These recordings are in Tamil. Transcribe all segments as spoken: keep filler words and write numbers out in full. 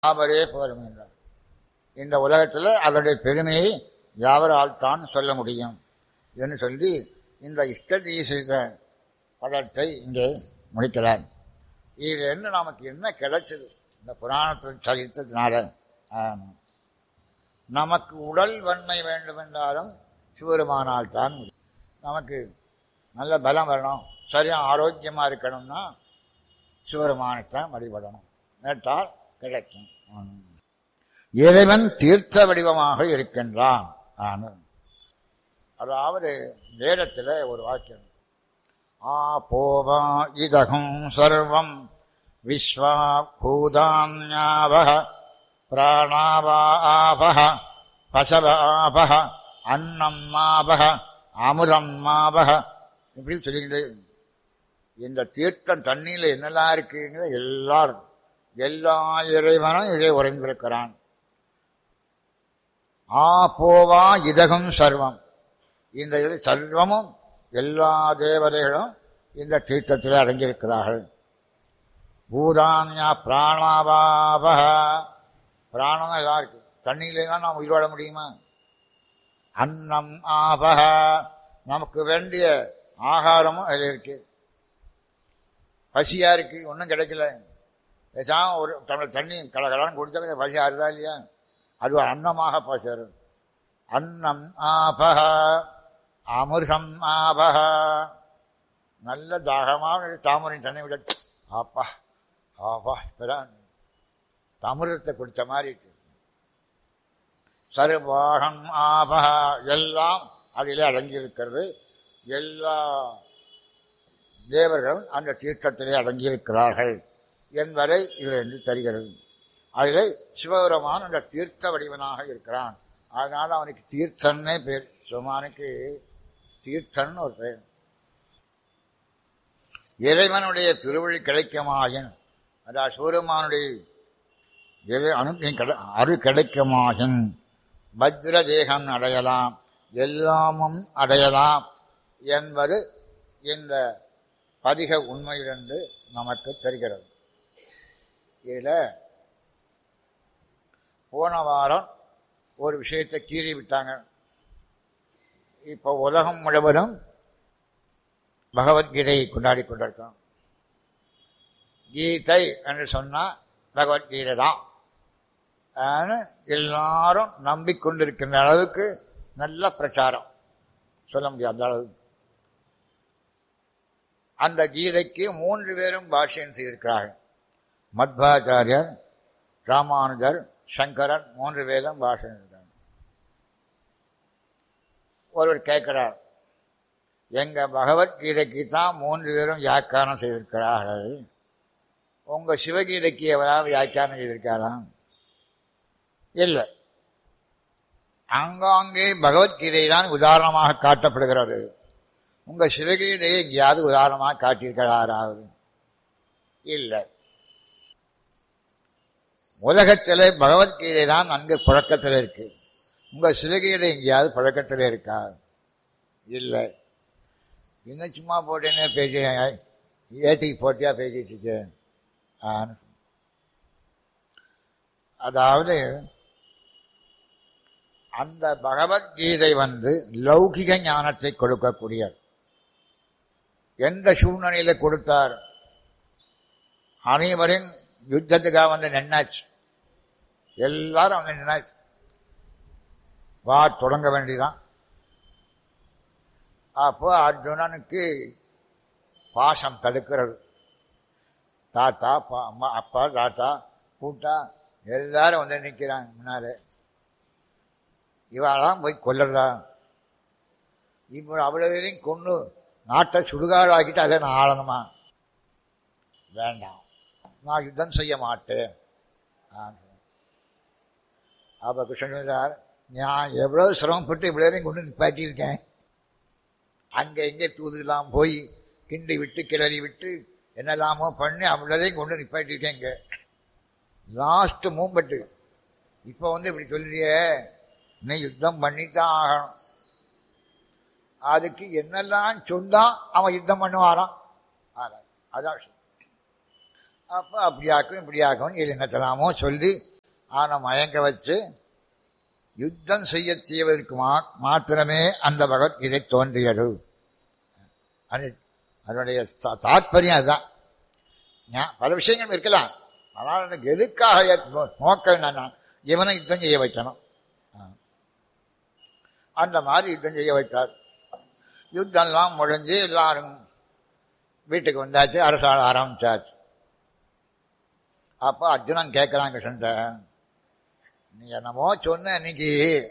யாவரே போரும் என்றார். இந்த உலகத்தில் அதனுடைய பெருமையை யாவரால் தான் சொல்ல முடியும் என்று சொல்லி இந்த இஷ்டத்தை செய்த படத்தை இங்கே முடிக்கிறார். இது என்ன நமக்கு என்ன கிடைச்சது இந்த புராணத்தில் சரித்ததுனால? நமக்கு உடல் வன்மை வேண்டுமென்றாலும் சிவருமானால் தான் முடியும். நமக்கு நல்ல பலம் வரணும், சரியாக ஆரோக்கியமாக இருக்கணும்னா சிவருமானைத்தான் வழிபடணும். நேற்றால் கிடைக்கும். இறைவன் தீர்த்த வடிவமாக இருக்கின்றான். அதாவது வேதத்தில் ஒரு வாக்கியம், ஆ போவா இதகும் சர்வம் விஸ்வா பூதான்யாவஹ பிராணாவாபஹ பசவாபஹ அன்னம் மாபஹ அமுதம் மாபஹ இப்படி சொல்லிக்கிட்டு இந்த தீர்த்தம் தண்ணியில் என்னெல்லாம் இருக்குங்கிற எல்லாரும் எல்லா இறைவனும் இதை உறைந்திருக்கிறான். ஆ போவா இதகம் சர்வம், இந்த இது சர்வமும் எல்லா தேவதைகளும் இந்த தீர்த்தத்தில் அடங்கியிருக்கிறார்கள். பூதான்யா பிராணாபாப, பிராணம் எல்லாம் இருக்கு, தண்ணியிலாம் நாம் உயிர் வாழ முடியுமா? அன்னம் ஆபக, நமக்கு வேண்டிய ஆகாரமும் அதில் இருக்கு. பசியா இருக்கு, ஒன்றும் கிடைக்கல, பேசாம ஒரு டம்ளர் தண்ணி கலகலான்னு குடிச்சா கொஞ்சம் பசி ஆறுதா இல்லையா? அது ஒரு அன்னமாக பசரு. அன்னம் ஆபக அமிர்தம் ஆபக, நல்ல தாகமாக தாமரை தண்ணி விட ஆப்பா ஆப்பா இப்பதான் அமிர்தத்தை குடித்த மாதிரி இருக்கு. சர்வாகம் ஆபக, எல்லாம் அதிலே அடங்கியிருக்கிறது. எல்லா தேவர்களும் அந்த தீர்த்தத்திலே அடங்கியிருக்கிறார்கள் என்பதை இதிலிருந்து தருகிறது. அதில் சிவபெருமான் அந்த தீர்த்த வடிவனாக இருக்கிறான். அதனால அவனுக்கு தீர்த்தன்னே பேர். சிவமானுக்கு தீர்த்தன் ஒரு பெயர். இறைவனுடைய திருவழி கிடைக்குமாயின், அதாவது சிவபெருமானுடைய அனு அரு கிடைக்குமாயின் பத்ர தேகம் அடையலாம், எல்லாமும் அடையலாம் என்பது இந்த பதிக உண்மையிலிருந்து நமக்கு தெரிகிறது. இதில் போன வாரம் ஒரு விஷயத்தை கீறி விட்டாங்க. இப்போ உலகம் முழுவதும் பகவத்கீதையை கொண்டாடி கொண்டிருக்கோம். கீதை என்று சொன்னால் பகவத்கீதை தான் எல்லாரும் நம்பிக்கொண்டிருக்கின்ற அளவுக்கு நல்ல பிரச்சாரம் சொல்ல முடியாது அளவு. அந்த கீதைக்கு மூன்று பேரும் பாஷ்யம் செய்திருக்கிறார்கள். மத்வாச்சாரியர், ராமானுஜர், சங்கரன், மூன்று பேரும் பாஷ்யம் செய்கிறார். ஒருவர் கேட்கிறார், எங்க பகவத்கீதைக்கு தான் மூன்று பேரும் வியாக்கியானம் செய்திருக்கிறார்கள், உங்க சிவகீதைக்கு எவராவது வியாக்கியானம் செய்திருக்காரா? இல்லை. அங்காங்கே பகவத்கீதை தான் உதாரணமாக காட்டப்படுகிறது. உங்க சிவகீதையை எங்கேயாவது உதாரணமாக காட்டியிருக்கிறாராவது? இல்லை. உலகத்திலே பகவத்கீதை தான் நன்கு புழக்கத்தில் இருக்கு. உங்க சிவகீதை எங்கேயாவது புழக்கத்தில் இருக்கா? இல்லை. இன்னும் சும்மா போட்டேன்னே பேசி ஏட்டிக்கு போட்டியா பேசிட்டு இருக்கேன். அதாவது அந்த பகவத்கீதை வந்து லௌகிக ஞானத்தை கொடுக்கக்கூடிய, எந்த சூழ்நிலையில கொடுத்தார்? அனைவரும் யுத்தத்துக்காக வந்து நின்னாச்சு, எல்லாரும் வந்து நின்னாச்சு, வா தொடங்க வேண்டிதான். அப்போ அர்ஜுனனுக்கு பாசம் தடுக்கிறது. தாத்தா அம்மா அப்பா தாத்தா கூட்டா எல்லாரும் வந்து நிற்கிறாங்க முன்னாலே. இவாளாம் போய் கொல்றதா? இப்போ அவ்வளவு பேரையும் கொண்டு நாட்டை சுடுகாடாக்கிட்டு அதை நான் ஆளணுமா? வேண்டாம், நான் யுத்தம் செய்ய மாட்டேன். அப்ப கிருஷ்ணன் சொல்றார், நான் எவ்வளவு சிரமப்பட்டு இவ்வளவு கொண்டு நிப்பாட்டியிருக்கேன், அங்க எங்கே தூதுலாம் போய் கிண்டி விட்டு கிளறி விட்டு என்னெல்லாமோ பண்ணி அவ்வளோதையும் கொண்டு நிப்பாட்டியிருக்கேன். இங்க லாஸ்ட் மூம்பட்டு இப்போ வந்து இப்படி சொல்லியே, நீ யுத்தம் பண்ணித்தான் ஆகணும். அதுக்கு என்னெல்லாம் சொன்னா அவன் யுத்தம் பண்ணுவாரான். அதான் விஷயம். அப்ப அப்படியாக்கும் இப்படியாக்கும் என்னத்தலாமோ சொல்லி ஆனா மயங்க வச்சு யுத்தம் செய்ய செய்வதற்கு மாத்திரமே அந்த பகவத்கீதை தோன்றியது. அதனுடைய தாற்பயம் அதுதான். பல விஷயங்கள் இருக்கலாம், ஆனால் எனக்கு எதுக்காக நோக்கம் என்னன்னா இவனை யுத்தம் செய்ய வைக்கணும். அந்த மாதிரி யுத்தம் செய்ய வைத்தார். யுத்தம்லாம் முடிஞ்சு எல்லாரும் வீட்டுக்கு வந்தாச்சு, அரசாள ஆரம்பிச்சாச்சு. அப்ப அர்ஜுனன் கேட்கிறான் கிருஷ்ணன், நீ என்னமோ சொன்ன இன்னைக்கு,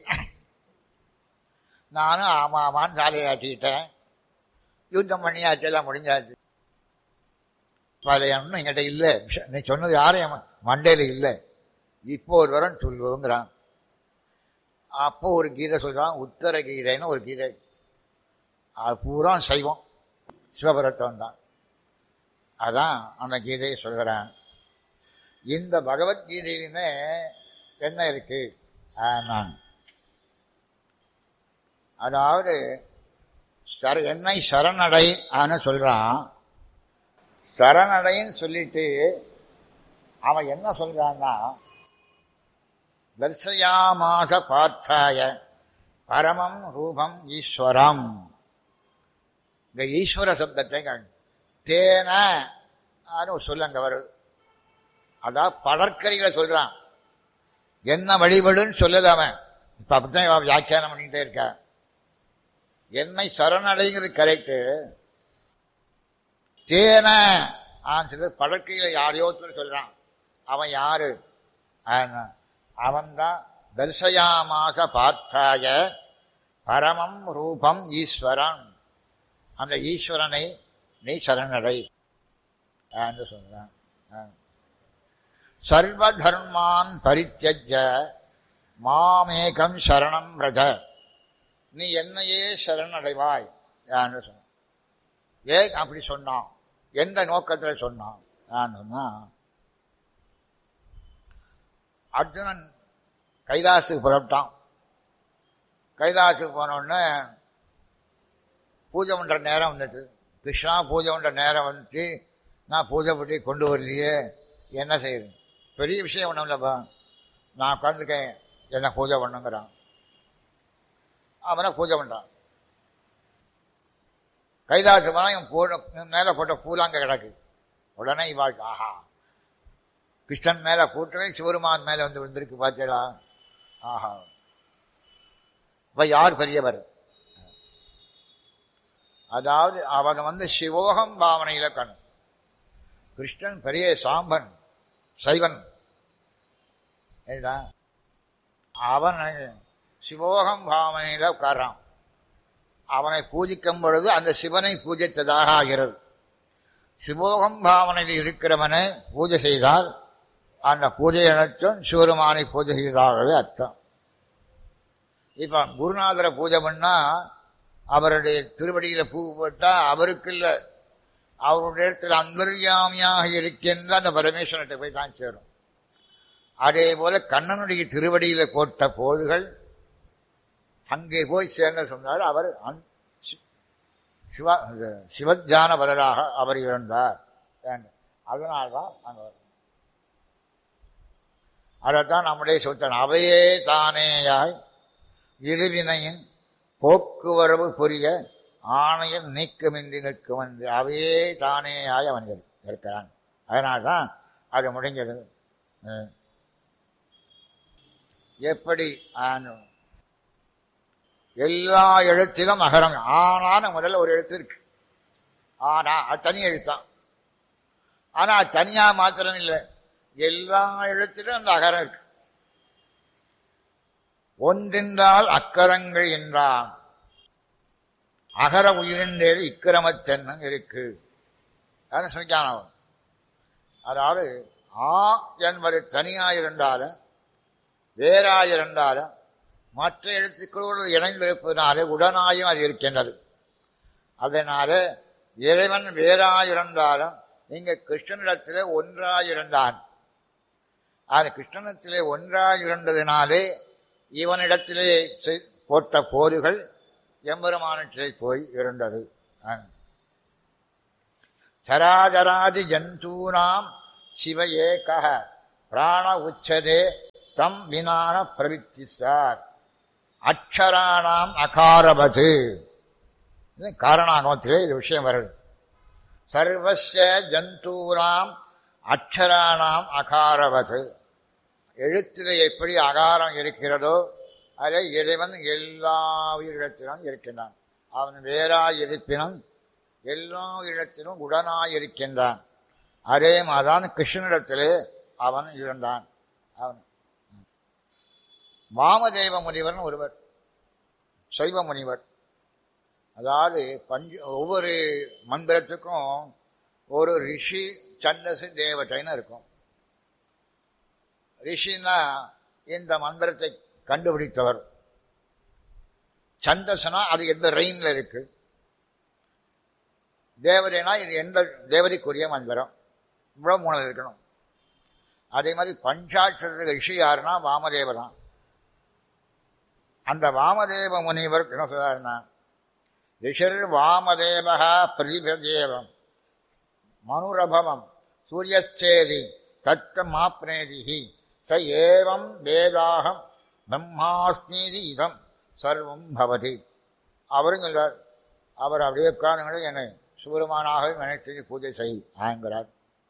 நானும் ஆமா ஆமான்னு சாலையை ஆட்டிக்கிட்டேன், யுத்தம் பண்ணியாச்சு, எல்லாம் முடிஞ்சாச்சு, பழையன்னு என்கிட்ட இல்லை, நீ சொன்னது யாரும் மண்டையில இல்லை, இப்போ ஒரு வரம் சொல்லுங்கிறான். அப்போ ஒரு கீதை சொல்றான், உத்தர கீதைன்னு ஒரு கீதை, அது பூரா சைவம், சிவபரத்தம் தான். அதான் அந்த கீதையை சொல்கிறான். இந்த பகவத்கீதையிலுமே என்ன இருக்கு? நான் அதாவது என்னை சரணடை ஆன சொல்றான். சரணடைன்னு சொல்லிட்டு அவன் என்ன சொல்றான்னா, தர்சயாமாச பார்த்தாய பரமம் ரூபம் ஈஸ்வரம். இந்த ஈஸ்வர சப்தத்தை தேன சொல்லுங்க வருது. அதான் படற்கரிகளை சொல்றான், என்ன வழிபடுன்னு சொல்லல அவன். இப்ப அப்படித்தான் வியாக்கியானம் பண்ணிக்கிட்டே இருக்க. என்னை சரணடைங்கிறது கரெக்டு. தேன சொல்லி படற்கையில யாரையோ சொல்றான். அவன் யாரு? அவன்தான் தர்சயாமாச பார்த்தாய பரமம் ரூபம் ஈஸ்வரன். அந்த ஈஸ்வரனை நீ சரணடை என்று சொல்றான். சர்வ தர்மான் பரித்யஜ்ய மாமேகம் சரணம் ரஜ. நீ என்னையே சரணடைவாய் என்று சொன்ன. ஏன் அப்படி சொன்னான்? எந்த நோக்கத்தில் சொன்னான்? சொன்னா, அர்ஜுனன் கைலாசுக்கு புறப்பட்டான். கைலாசுக்கு போனோடனே பூஜை பண்ற நேரம் வந்துட்டு, கிருஷ்ணா பூஜை பண்ற நேரம் வந்துட்டு, நான் பூஜை பற்றி கொண்டு வரலையே, என்ன செய்யுது? பெரிய விஷயம் ஒன்றும் இல்லைப்பா, நான் உட்காந்துருக்கேன், என்ன பூஜை பண்ணுங்கிறான். அவனை பூஜை பண்றான். கைலாசு போனா இவன் போட மேல போட்ட பூலாங்க கிடக்கு. உடனே இவாளுக்கு ஆஹா, கிருஷ்ணன் மேல கூட்டவே சிவருமான் மேல வந்து விழுந்திருக்கு பார்த்தா. ஆஹா, இப்ப யார் பெரியவர்? அதாவது அவன் வந்து சிவோகம் பாவனையில கண். கிருஷ்ணன் பெரிய சாம்பன், சைவன். அவன் சிவோகம் பாவனையில உட்காரான். அவனை பூஜிக்கும் பொழுது அந்த சிவனை பூஜித்ததாக ஆகிறது. சிவோகம் பாவனையில் இருக்கிறவனை பூஜை செய்தால் அந்த பூஜை அனைத்தும் சிவருமானை பூஜை செய்ததாகவே அர்த்தம். இப்ப குருநாதரை பூஜை பண்ணா அவருடைய திருவடியில பூ போட்டா அவருக்கு இல்ல, அவருடைய இடத்துல அந்தர்யாமியாக இருக்கின்ற அந்த பரமேஸ்வரத்தை போய் தான் சேரும். அதே போல கண்ணனுடைய திருவடியில போட்ட போதுகள் அங்கே போய் சேர்ந்த சொன்னார். அவர் சிவ சிவஜான பலராக அவர் இருந்தார். அதனால்தான் அங்க அதைத்தான் நம்முடைய சொல்றான், அவையே தானேயாய் இருவினையின் போக்குவரவு புரிய ஆணையம் நீக்கமின்றி நிற்கும் என்று அவையே தானேயாய் அவன் இருக்கிறான். அதனால்தான் அது முடிஞ்சது. எப்படி எல்லா எழுத்திலும் அகரம். ஆனான முதல்ல ஒரு எழுத்து இருக்கு, ஆனா அது தனி எழுத்தான். ஆனா அது தனியா மாத்திரம் இல்லை, எல்லா எழுத்திலும் அந்த அகரம் இருக்கு. ஒன்றென்றால் அக்கரங்கள் என்றான் அகர உயிரின்றேறு இக்கிரமத்தென்னும் இருக்கு சொல்லிக்கானவன். அதாவது ஆ என்பது தனியாயிருந்தாலும் வேறாயிருந்தாலும் மற்ற எழுத்துக்களோடு இணைந்திருப்பதனாலே உடனாயும் அது இருக்கின்றது. அதனால இறைவன் வேறாயிருந்தாலும் இங்க கிருஷ்ணனிடத்திலே ஒன்றாயிருந்தான். அது கிருஷ்ணனிடத்திலே ஒன்றாயிருந்ததினாலே இவனிடத்திலே போட்ட போர்கள் எம்பெருமானத்திலே போய் இருந்தது. சராஜராதி ஜந்தூனாம் சிவ ஏக பிராண உச்சதே தம் வினான பிரவித்தி சார் அக்ஷராணாம் அகாரபது. காரணாகமத்திலே இது விஷயம் வருது. சர்வஸ்ய ஜந்தூராம் அக்ஷராணாம் அகாரவது. எழுத்திலே எப்படி அகாரம் இருக்கிறதோ அதை இறைவன் எல்லா உயிரிடத்திலும் இருக்கின்றான். அவன் வேறாய் இருப்பினும் எல்லா இடத்திலும் உடனாயிருக்கின்றான். அதே மாதிரிதான் கிருஷ்ணனிடத்திலே அவன் இருந்தான். அவன் வாமதேவ முனிவர்னு ஒருவர், சைவ முனிவர். அதாவது பஞ்ச ஒவ்வொரு மந்திரத்துக்கும் ஒரு ரிஷி சந்தசு தேவதைன்னு இருக்கும். ரிஷின்னா இந்த மந்திரத்தை கண்டுபிடித்தவர். சந்தசனா அது எந்த ரெயின்ல இருக்கு. தேவதைனா இது எந்த தேவதைக்குரிய மந்திரம், இவ்வளவு மூணு இருக்கணும். அதே மாதிரி பஞ்சாட்சர ரிஷி யாருன்னா வாமதேவர் தான். அந்த வாமதேவ முனிவர் என்ன சொல்றாருன்னா, ரிஷர் வாமதேவா பிரதிபதேவம் மனுரபவம் சூரியஸ்தேதி தத்தமாப்னேதிஹி ச ஏவம் வேதாகம் பிரம்மாஸ்மீதி இதம் சர்வம் பவதி. அவரும் சொல்றார். அவர் அப்படியே உட்கார்ந்து என்னை சூரமானாக நினைத்து பூஜை செய் ஆங்கிறார்.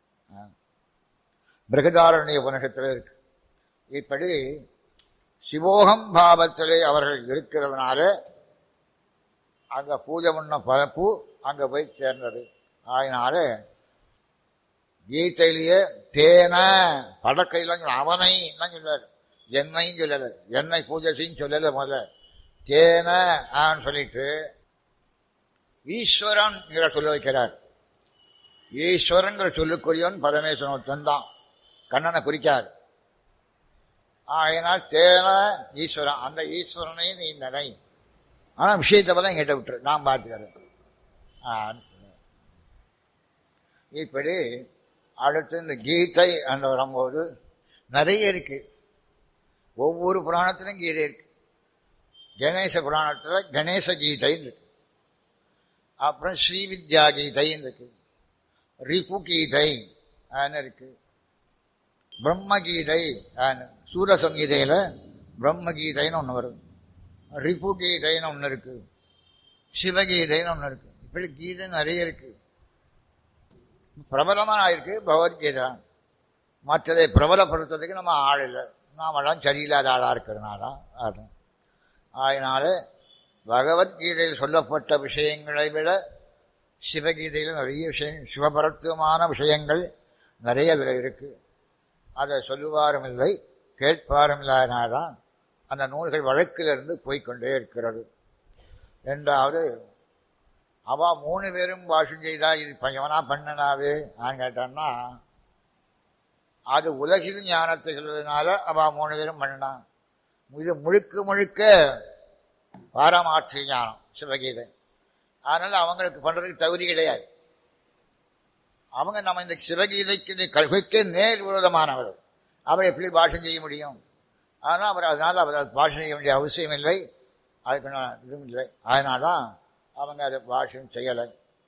பிருகதாரண்ய உபனிஷத்தில் இருக்கு. இப்படி சிவோகம் பாவத்திலே அவர்கள் இருக்கிறதுனால அங்க பூஜை பண்ண பரப்பு அங்க போய் சேர்ந்தது. அதனால கீதையிலேயே தேன படக்கையில் அவனை தான் சொல்லாரு, என்னையும் சொல்லல, என்னை பூஜை செய்யும் சொல்லல. முதல்ல தேன ஆன்னு சொல்லிட்டு ஈஸ்வரன் சொல்ல வைக்கிறார். ஈஸ்வரன் சொல்லுக்குரியவன் பரமேஸ்வரன் தான், கண்ணனை குறிக்கார். ஆகையினால் தேன ஈஸ்வரன், அந்த ஈஸ்வரனை நீ நினை, ஆனா விஷயத்தை பல கேட்ட விட்டுரு, நான் பார்த்துக்கிறேன். இப்படி அடுத்து இந்த கீதை அந்த வரும்போது நிறைய இருக்கு. ஒவ்வொரு புராணத்திலும் கீதை இருக்கு. கணேச புராணத்துல கணேச கீதைன்னு இருக்கு. அப்புறம் ஸ்ரீவித்யா கீதைன்னு இருக்கு. ரிபு கீதை இருக்கு. பிரம்ம கீதை, சூரசங்கீதையில பிரம்ம கீதைன்னு ஒண்ணு வருது. ரிபு கீதைன்னு ஒண்ணு இருக்கு. சிவகீதைன்னு ஒண்ணு இருக்கு. இப்படி கீதை நிறைய இருக்கு. பிரபலமா இருக்கு பகவத்கீதை. மற்றதை பிரபலப்படுத்துறதுக்கு நம்ம ஆள் இல்லை, நாமெல்லாம் சரியில்லாத ஆளா இருக்கிறதுனால. அதனால பகவத்கீதையில் சொல்லப்பட்ட விஷயங்களை விட சிவகீதையில் நிறைய விஷயம், சிவபரத்துவமான விஷயங்கள் நிறைய அதில் இருக்கு. அதை சொல்லுவாரும் இல்லை, கேட்பாரும் இல்லாதனால்தான் அந்த நூல்கள் வழக்கிலிருந்து போய்கொண்டே இருக்கிறது. ரெண்டாவது, அவ மூணு பேரும் பாஷம் செய்தா இது பையவனா பண்ணனாவே நான் கேட்டான்னா, அது உலகில் ஞானத்தை சொல்வதனால அவ மூணு பேரும் பண்ணனான். இது முழுக்க முழுக்க பாரமாட்சி ஞானம் சிவகீதை. அதனால அவங்களுக்கு பண்றதுக்கு தகுதி கிடையாது. அவங்க நம்ம இந்த சிவகீதைக்கு கல்விக்கு நேர் விரோதமானவர். அவர் எப்படி பாஷம் செய்ய முடியும்? ஆனால் அவர் அதனால அவர் பாஷம் செய்ய வேண்டிய அவசியம் இல்லை, அதுக்கு இதுவும் இல்லை. அதனால்தான் அவங்க அதை பாஷம் செய்யலை.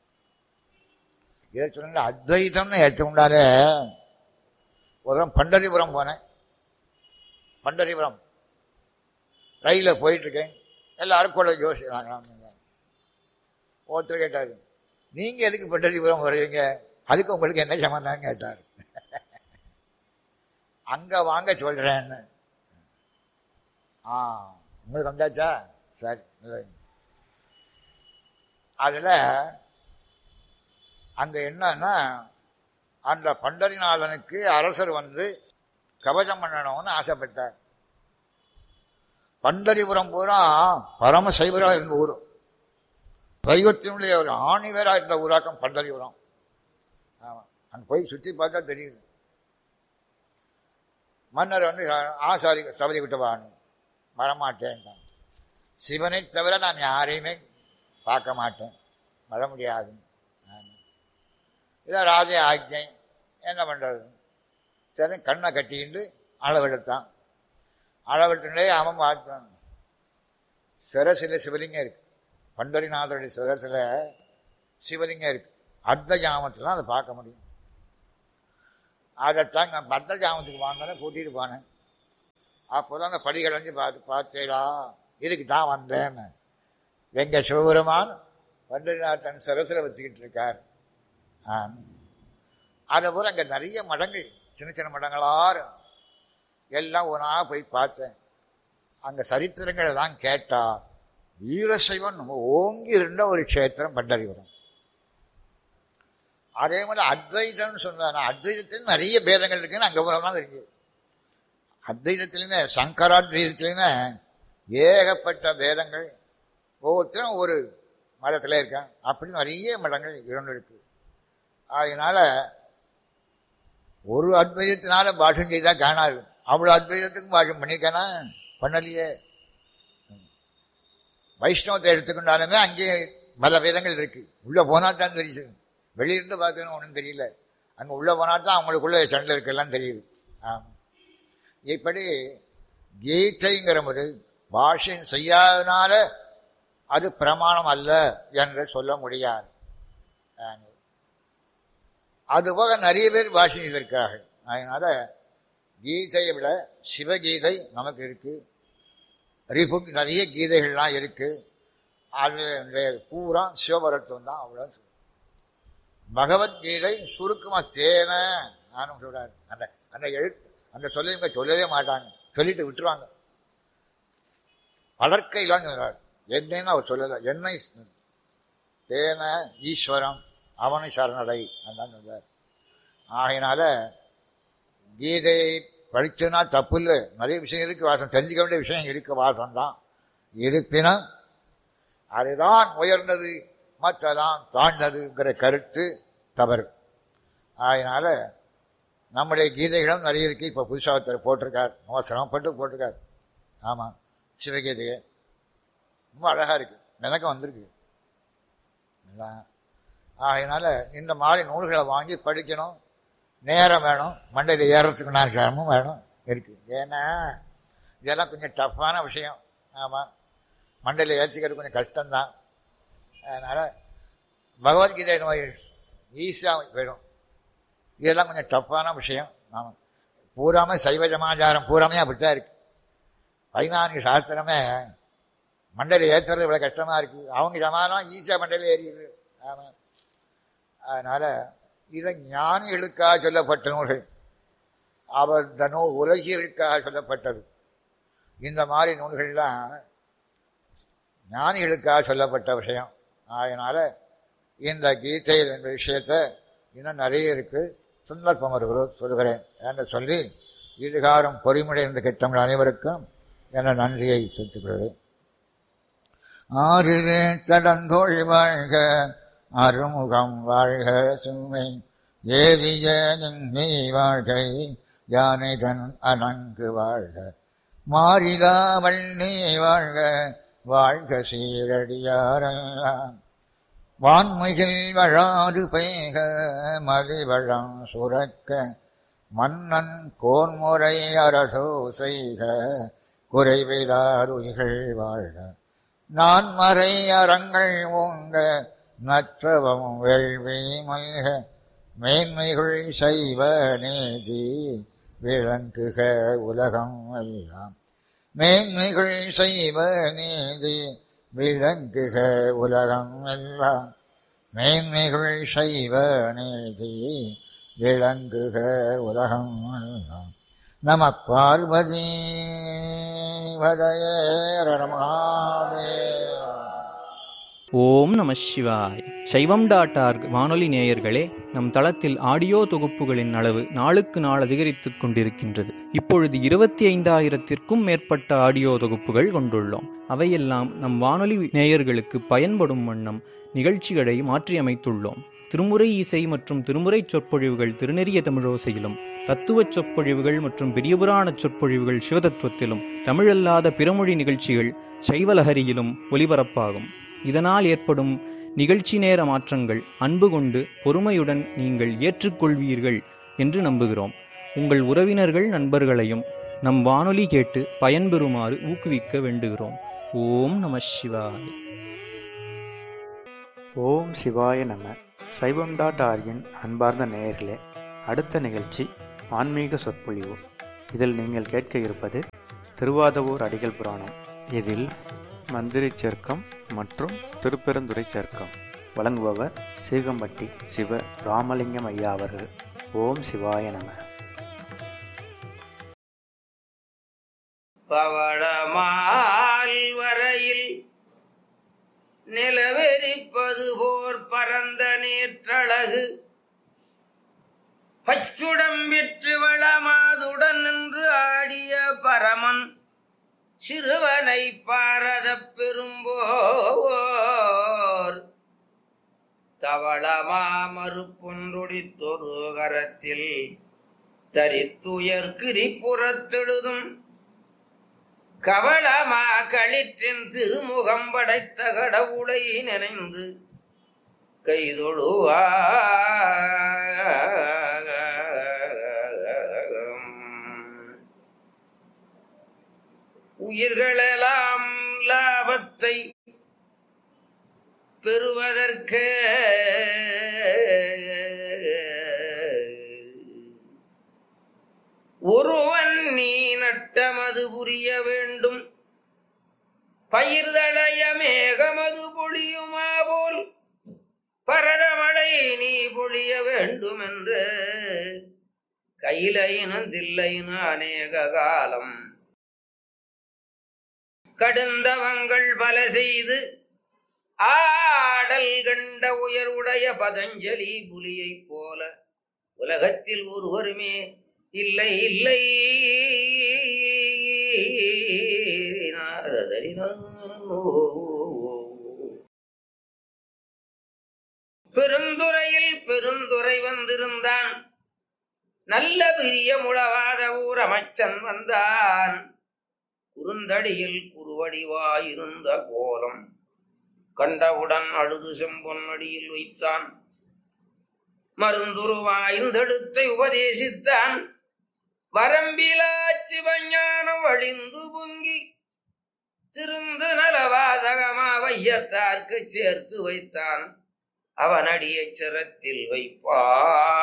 இதை சொன்ன அத்வைதம்னு ஏற்றுக்கொண்டால ஒரு பண்டரிபுரம் போனேன். பண்டரிபுரம் ரயில போயிட்டு இருக்கேன். எல்லாரும் கூட யோசிக்கிறாங்க. ஒருத்தர் கேட்டாரு, நீங்க எதுக்கு பண்டரிபுரம் வருவீங்க, அதுக்கு உங்களுக்கு என்ன சம்பந்தம் கேட்டார். அங்க வாங்க சொல்றேன்னு. ஆ உங்களுக்கு வந்தாச்சா? சரி. அதுல அங்க என்னன்னா, அந்த பண்டரிநாதனுக்கு அரசர் வந்து கவசம் பண்ணணும்னு ஆசைப்பட்டார். பண்டரிபுரம் பூரா பரம சைவராக இருந்த ஊர், சைவத்தினுடைய ஒரு ஆணிவராக இருந்த ஊராக்கம் பண்டரிபுரம். ஆமா, அங்க போய் சுற்றி பார்த்தா தெரியுது. மன்னர் வந்து ஆசாரி சபரி விட்டுவான், வரமாட்டேன். சிவனை தவிர நான் யாரையுமே பார்க்க மாட்டேன், வர முடியாது. இதான் ராஜ ஆஜ்ஞை, என்ன பண்றது? சரி, கண்ணை கட்டிக்கிட்டு அளவெடுத்தான். அளவெடுத்துட்டே அவன் பார்த்தான். சிரசில சிவலிங்கம் இருக்கு. பண்டரிநாதருடைய சிரசில சிவலிங்கம் இருக்கு. அர்த்த ஜாமத்துல அதை பார்க்க முடியும். அதைத்தான் அர்த்த ஜாமத்துக்கு வாங்கினா கூட்டிட்டு போனேன். அப்போதான் அந்த படிகளஞ்சு பார்த்து பார்த்தேடா இதுக்கு தான் வந்தேன்னு. எங்க சிவபெருமான் பண்டரிநாதன் சரசில் வச்சுக்கிட்டு இருக்கார். அதை போல அங்கே நிறைய மடங்கள், சின்ன சின்ன மடங்களாரும் எல்லாம் ஒன்றா போய் பார்த்தேன். அங்கே சரித்திரங்கள் எல்லாம் கேட்டா வீரசைவன் ஓங்கி இருந்த ஒரு க்ஷேத்திரம் பண்டரிபுரம். அதே மாதிரி அத்வைதம்னு சொன்னாங்க. அத்வைதத்தில் நிறைய பேதங்கள் இருக்குன்னு அங்கே போலாம் இருக்கு. அத்வைதத்திலுமே சங்கராத்வைதத்திலுமே ஏகப்பட்ட பேதங்கள், ஒவ்வொருத்தரும் ஒரு மதத்தில் இருக்காங்க. அப்படி நிறைய மடங்கள் இரண்டு இருக்கு. அதனால ஒரு அத்வைதத்தினால பாஷம் செய்தா காணாது. அவ்வளோ அத்வைதத்துக்கும் பாஷம் பண்ணியிருக்கானா? பண்ணலையே. வைஷ்ணவத்தை எடுத்துக்கொண்டாலுமே அங்கே பல வேதங்கள் இருக்கு. உள்ள போனா தான் தெரியுது. வெளியிருந்து பார்க்கணும் ஒன்றும் தெரியல. அங்கே உள்ள போனா தான் அவங்களுக்குள்ள சண்டை இருக்கெல்லாம் தெரியுது. ஆமாம். இப்படி கீதைங்கிற ஒரு பாஷையும் செய்யாதனால அது பிரமாணம் அல்ல என்று சொல்ல முடியாது. அதுபோக நிறைய பேர் பாஷை செய்திருக்கிறார்கள். அதனால கீதையை விட சிவகீதை நமக்கு இருக்கு. ரிபுக்கு நிறைய கீதைகள்லாம் இருக்கு. அது பூரா சிவபரத்துவம் தான். அவ்வளோ பகவத்கீதை சுருக்கமா தேன நானும் சொல்றாரு. அந்த அந்த எழுத்து அந்த சொல்ல இவங்க சொல்லவே மாட்டாங்க, சொல்லிட்டு விட்டுருவாங்க. வளர்க்கையிலாம் சொல்றாரு. என்னன்னு அவர் சொல்லல. என்னை தேன ஈஸ்வரம் அவனை சரணடை அதான் சொல்றார். ஆகையினால கீதையை படிச்சதுனா தப்பு இல்லை. நிறைய விஷயம் இருக்கு, வாசம் தெரிஞ்சுக்க வேண்டிய விஷயம் இருக்கு, வாசம் தான். இருப்பினும் அதுதான் உயர்ந்தது, மற்றதான் தாழ்ந்ததுங்கிற கருத்து தவறு. அதனால நம்முடைய கீதைகளும் நிறைய இருக்கு. இப்போ புதுசாக ஒருத்தர் போட்டிருக்கார், அவசரப்பட்டு போட்டிருக்கார். ஆமாம், சிவகீதையை ரொம்ப அழகா இருக்கு, எனக்கு வந்திருக்கு. அதனால இந்த மாதிரி நூல்களை வாங்கி படிக்கணும். நேரம் வேணும், மண்டையில் ஏறத்துக்கு நேரமும் வேணும் இருக்கு. ஏன்னா இதெல்லாம் கொஞ்சம் டஃப்பான விஷயம். ஆமாம், மண்டையில் ஏற்றிக்கிறது கொஞ்சம் கஷ்டம்தான். அதனால பகவத்கீதை நோய் ஈஸியாக போயிடும். இதெல்லாம் கொஞ்சம் டஃப்பான விஷயம். ஆமாம், பூராமே சைவ சமாச்சாரம் பூராமே அப்படித்தான் இருக்கு. பதினான்கு சாஸ்திரமே மண்டையில் ஏற்றுறது இவ்வளோ கஷ்டமா இருக்கு. அவங்க சமாதானம் ஈஸியாக மண்டையில் ஏறிடுது. ஆமாம், அதனால இதை ஞானிகளுக்காக சொல்லப்பட்ட நூல்கள், அவர் இந்த நூல் உலகிற்காக சொல்லப்பட்டது. இந்த மாதிரி நூல்கள்லாம் ஞானிகளுக்காக சொல்லப்பட்ட விஷயம். அதனால இந்த கீதையில் என்ற விஷயத்தை இன்னும் நிறைய இருக்கு. சந்தர்ப்பம் வருகிறோம் சொல்கிறேன் என்று சொல்லி இதுகாரம் பொறிமுறை என்று கேட்டவர்கள் அனைவருக்கும் என நன்றியை செலுத்துகிறேன். ஆறு கடந்தோள் வாழ்க, அருமுகம் வாழ்க, சுமை ஏறிய நீ வாழ்கை, யானைதன் அணங்கு வாழ்க, மாறிலா வள்ளி வாழ்க, வாழ்க சீரடியாரெல்லாம், வான்மிகில் வழாது பெய்க, மலிவழம் சுரக்க, மன்னன் கோன்முறை அரசோ செய்க, குறைவிலாருயிர்கள் வாழ்க, நான் மறை அறங்கள் ஓங்க, நற்றவம் வேள்வி மல்க, மேன்மைகள் செய்வ நீதி விளங்குக உலகம் எல்லாம், மேன்மைகள் செய்வ நீதி விளங்குக உலகம் எல்லாம், மேன்மைகள் செய்வ நீதி விளங்குக உலகம் எல்லாம். நம பார்வதி வதயே ரமஹாதேவ. ஓம் நம சிவாய். சைவம் டாட் ஆர்க் வானொலி நேயர்களே, நம் தளத்தில் ஆடியோ தொகுப்புகளின் அளவு நாளுக்கு நாள் அதிகரித்துக் கொண்டிருக்கின்றது. இப்பொழுது இருபத்தி ஐந்தாயிரத்திற்கும் மேற்பட்ட ஆடியோ தொகுப்புகள் கொண்டுள்ளோம். அவையெல்லாம் நம் வானொலி நேயர்களுக்கு பயன்படும் வண்ணம் நிகழ்ச்சிகளை மாற்றியமைத்துள்ளோம். திருமுறை இசை மற்றும் திருமுறை சொற்பொழிவுகள் திருநெறிய தமிழோசையிலும், தத்துவச் சொற்பொழிவுகள் மற்றும் பெரியபுராண சொற்பொழிவுகள் சிவதத்துவத்திலும், தமிழல்லாத பிறமொழி நிகழ்ச்சிகள் சைவலஹரியிலும் ஒலிபரப்பாகும். இதனால் ஏற்படும் நிகழ்ச்சி நேர மாற்றங்கள் அன்பு கொண்டு பொறுமையுடன் நீங்கள் ஏற்றுக்கொள்வீர்கள் என்று நம்புகிறோம். உங்கள் உறவினர்கள் நண்பர்களையும் நம் வானொலி கேட்டு பயன்பெறுமாறு ஊக்குவிக்க வேண்டுகிறோம். ஓம் நம சிவாய. ஓம் சிவாய நம. சைவம் டாட் ஆர்கின் அன்பார்ந்த நேயர்களே, அடுத்த நிகழ்ச்சி ஆன்மீக சொற்பொழிவு. இதில் நீங்கள் கேட்க இருப்பது திருவாதவூர் அடிகள் புராணம். இதில் மந்திரி சர்க்கம் மற்றும் திருப்பெருந்துறை சர்க்கம். வழங்குபவர் சீகம்பட்டி சிவ ராமலிங்கம் ஐயா அவர்கள். ஓம் சிவாய நம. பவளமால் வரையில் நிலவெறிப்பது போர் பரந்த நேற்றழகு பச்சுடம்பிற்று வளமாதுடன் நின்று ஆடிய பரமன் சிறுவனை பாரதப் பெரும்போர் தவளமா மறுப்பொன்றொடித்தொரு கரத்தில் தரித்துயர் கிரிபுறத்தெழுதும் கவளமா களிற்றின் திருமுகம் படைத்த கடவுளை நினைந்து கைதொழுவா. உயிர்களெல்லாம் லாபத்தை பெறுவதற்கு ஒருவன் நீ நட்டமது புரிய வேண்டும். பயிர்தளைய மேகமது பொழியுமா போல் பரதமழை நீ பொழிய வேண்டும் என்று கையிலையினும் தில்லையினு அநேக காலம் கடுந்தவங்கள் பல செய்து ஆடல் கண்ட உயர்வுடைய பதஞ்சலி புலியைப் போல உலகத்தில் ஒருவருமே இல்லை இல்லை. பெருந்துறையில் பெருந்துறை வந்திருந்தான். நல்ல பிரிய முழவாத ஊர் அமைச்சன் வந்தான். குறுந்தடியில் குறுவடிவாயிருந்த கோலம் கண்டவுடன் அழுது செம்பொன்னடியில் வைத்தான். மருந்துருவாய்ந்தெடுத்தை உபதேசித்தான். வரம்பிலா சிவஞானம் வழிந்து பொங்கி திருந்து நலவாதகமா வையத்தார்க்கு சேர்த்து வைத்தான். அவனடிய சிரத்தில் வைப்பான்.